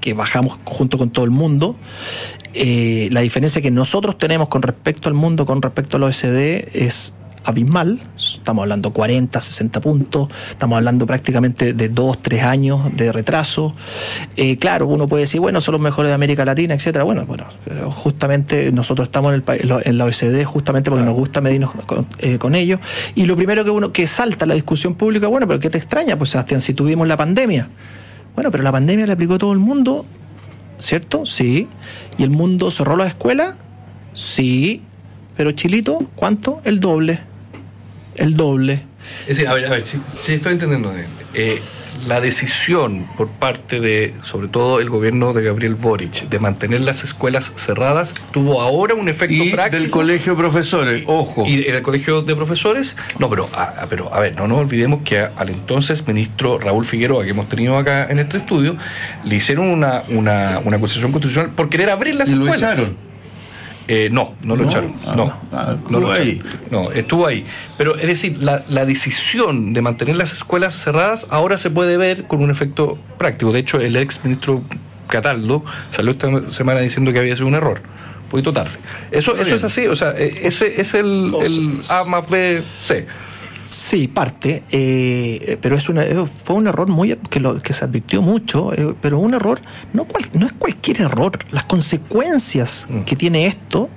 que bajamos junto con todo el mundo. La diferencia que nosotros tenemos con respecto al mundo, con respecto a la OECD, es abismal. Estamos hablando 40, 60 puntos, estamos hablando prácticamente de 2, 3 años de retraso. Claro, uno puede decir, bueno, son los mejores de América Latina, etcétera. Bueno, pero justamente nosotros estamos en la OECD justamente porque nos gusta medirnos con ellos. Y lo primero que salta en la discusión pública, bueno, pero ¿qué te extraña? Pues, Sebastián, si tuvimos la pandemia. Bueno, pero la pandemia la aplicó todo el mundo, ¿cierto? Sí. ¿Y el mundo cerró las escuelas? Sí. Pero Chilito, ¿cuánto? El doble. Es decir, a ver, si estoy entendiendo bien. La decisión por parte de, sobre todo, el gobierno de Gabriel Boric de mantener las escuelas cerradas tuvo ahora un efecto práctico. Y del colegio de profesores, ojo. Y del colegio de profesores, no, pero a ver, no nos olvidemos que al entonces ministro Raúl Figueroa, que hemos tenido acá en este estudio, le hicieron una acusación constitucional por querer abrir las escuelas. ¿Lo echaron? No lo echaron. No, estuvo ahí. Pero es decir, la decisión de mantener las escuelas cerradas ahora se puede ver con un efecto práctico. De hecho, el ex ministro Cataldo salió esta semana diciendo que había sido un error. Un poquito tarde. Eso es así, o sea, ese es el A más B, C. Sí, parte, pero fue un error que se advirtió mucho, pero un error, no es cualquier error. Las consecuencias que tiene esto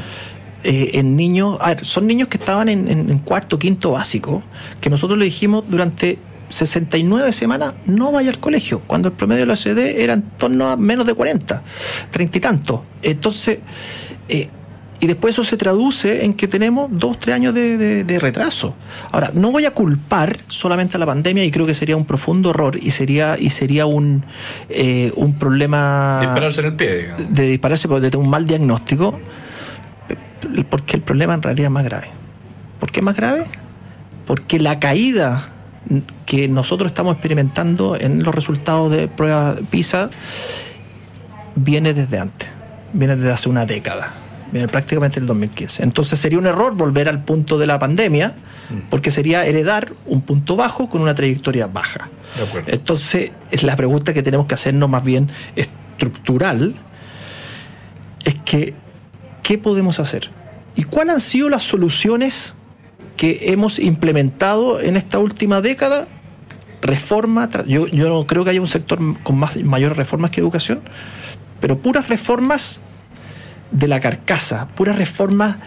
en niños, son niños que estaban en cuarto, quinto básico, que nosotros le dijimos durante 69 semanas no vaya al colegio, cuando el promedio de la OCDE era en torno a menos de 40, 30 y tanto. Entonces, y después eso se traduce en que tenemos 2-3 años de retraso. Ahora, no voy a culpar solamente a la pandemia, y creo que sería un profundo error y sería un problema dispararse en el pie, digamos. De dispararse de un mal diagnóstico, porque el problema en realidad es más grave. ¿Por qué es más grave? Porque la caída que nosotros estamos experimentando en los resultados de pruebas PISA viene desde antes, viene desde hace una década. Viene prácticamente el 2015. Entonces sería un error volver al punto de la pandemia, porque sería heredar un punto bajo con una trayectoria baja. De acuerdo. Entonces, la pregunta que tenemos que hacernos más bien estructural es que, ¿qué podemos hacer? ¿Y cuáles han sido las soluciones que hemos implementado en esta última década? Reforma, yo no creo que haya un sector con mayores reformas que educación, pero puras reformas de la carcasa, puras reformas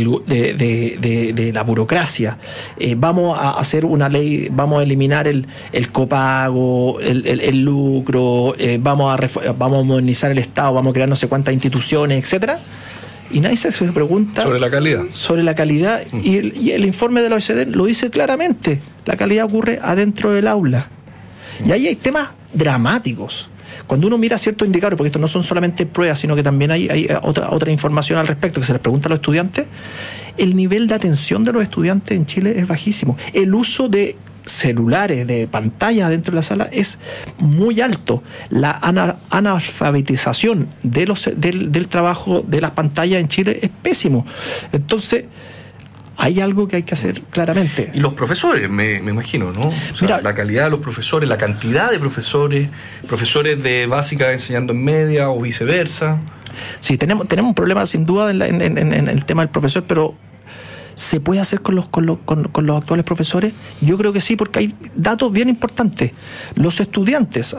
de la burocracia. Vamos a hacer una ley, vamos a eliminar el copago, el lucro, vamos a modernizar el Estado, vamos a crear no sé cuántas instituciones, etcétera. Y nadie se pregunta sobre la calidad. Y el informe de la OECD lo dice claramente: la calidad ocurre adentro del aula. Y ahí hay temas dramáticos. Cuando uno mira ciertos indicadores, porque estos no son solamente pruebas, sino que también hay otra información al respecto que se les pregunta a los estudiantes, el nivel de atención de los estudiantes en Chile es bajísimo. El uso de celulares, de pantallas dentro de la sala es muy alto. La analfabetización del trabajo de las pantallas en Chile es pésimo. Entonces, hay algo que hay que hacer claramente. Y los profesores, me imagino, ¿no? O sea, mira, la calidad de los profesores, la cantidad de profesores de básica enseñando en media o viceversa. Sí, tenemos un problema sin duda en el tema del profesor, pero ¿se puede hacer con los actuales profesores? Yo creo que sí, porque hay datos bien importantes. Los estudiantes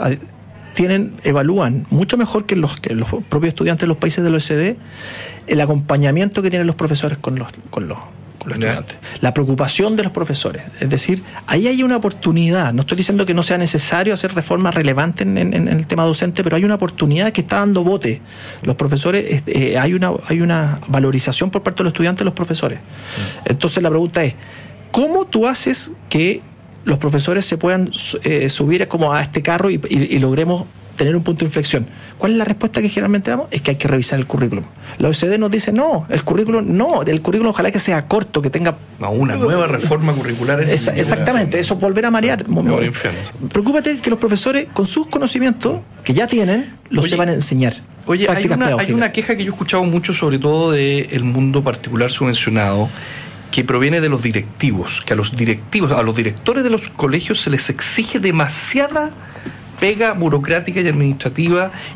evalúan mucho mejor que los propios estudiantes de los países de la OECD el acompañamiento que tienen los profesores con los estudiantes, la preocupación de los profesores. Es decir, ahí hay una oportunidad. No estoy diciendo que no sea necesario hacer reformas relevantes en el tema docente, pero hay una oportunidad que está dando bote. Los profesores, hay una valorización por parte de los estudiantes de los profesores. Entonces la pregunta es, ¿cómo tú haces que los profesores se puedan subir como a este carro y logremos tener un punto de inflexión? ¿Cuál es la respuesta que generalmente damos? Es que hay que revisar el currículum. La OECD nos dice, el currículum ojalá que sea corto, que tenga una nueva reforma curricular. Exactamente, eso volver a marear. Preocúpate que los profesores, con sus conocimientos que ya tienen, los sepan enseñar. Oye, hay una queja que yo he escuchado mucho, sobre todo del mundo particular subvencionado, que proviene de los directivos, que a los directores de los colegios se les exige demasiada pega burocrática y administrativa,